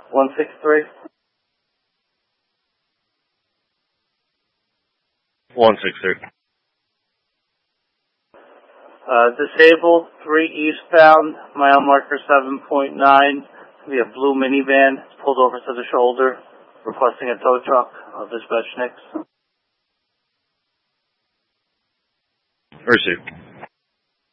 163. 163. Disabled, 3 eastbound, mile marker 7.9. We have blue minivan, pulled over to the shoulder, requesting a tow truck of dispatch next. Received.